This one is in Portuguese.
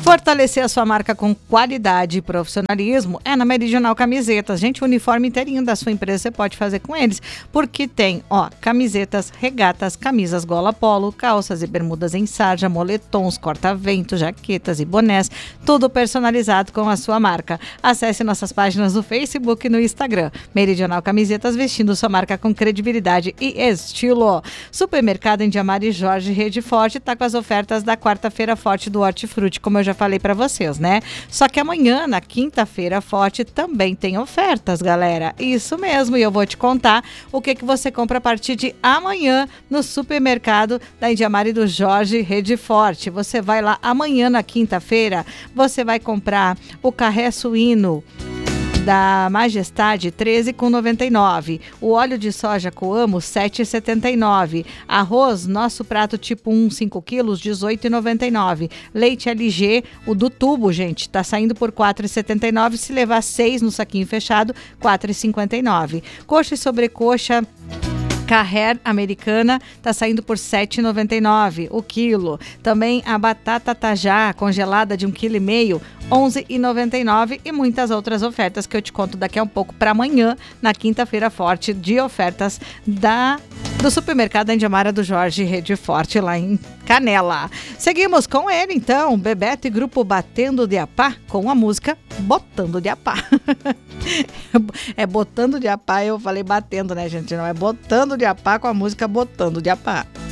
Fortalecer a sua marca com qualidade e profissionalismo é na Meridional Camisetas. Gente, o uniforme inteirinho da sua empresa você pode fazer com eles, porque tem, camisetas, regatas, camisas gola polo, calças e bermudas em sarja, moletons, corta-vento, jaquetas e bonés, tudo personalizado com a sua marca. Acesse nossas páginas no Facebook e no Instagram. Meridional Camisetas, vestindo sua marca com credibilidade e estilo. Supermercado Indiamar Jorge Rede Forte está com as ofertas da quarta-feira forte do Hortifruti, como eu já falei para vocês, né? Só que amanhã, na quinta-feira forte, também tem ofertas, galera. Isso mesmo, e eu vou te contar o que você compra a partir de amanhã no supermercado da Indiamar e do Jorge Rede Forte. Você vai lá amanhã, na quinta-feira, você vai comprar o carré suíno da Majestade, 13,99. O óleo de soja Coamo, 7,79. Arroz, nosso prato tipo 1, 5 quilos, 18,99. Leite LG, o do tubo, gente, tá saindo por 4,79. Se levar 6 no saquinho fechado, 4,59. Coxa e sobrecoxa Carré americana tá saindo por 7,99 o quilo. Também a batata tajá congelada de 1,5 kg, 11,99, e muitas outras ofertas que eu te conto daqui a um pouco para amanhã, na quinta-feira forte de ofertas do supermercado Indiamara do Jorge Rede Forte, lá em Canela. Seguimos com ele, então, Bebeto e Grupo Batendo de Apá, com a música Botando de Apá. É botando de apá, eu falei batendo, né, gente? Não, é botando de apá com a música Botando de Apá.